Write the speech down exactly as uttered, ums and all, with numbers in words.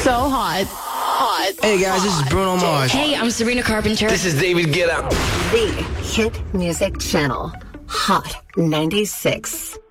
so hot. Hot. Hey guys, this is Bruno Mars. Hey, I'm Sabrina Carpenter. This is David Guetta. The Hit Music Channel. Hot ninety-six.